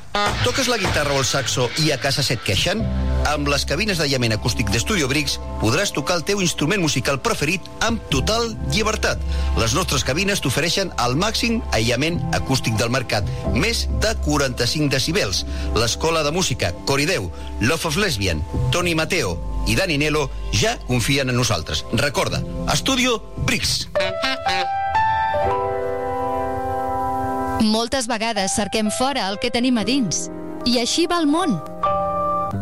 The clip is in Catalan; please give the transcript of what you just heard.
Toques la guitarra o el saxo i a casa se't queixen? Amb les cabines d'aïllament acústic d'Estudio Bricks podràs tocar el teu instrument musical preferit amb total llibertat. Les nostres cabines t'ofereixen el màxim aïllament acústic del mercat, més de 45 decibels. L'Escola de Música, Corideu, Love of Lesbian, Toni Mateo i Dani Nelo ja confien en nosaltres. Recorda, Estudio Bricks. Moltes vegades cerquem fora el que tenim a dins. I així va el món.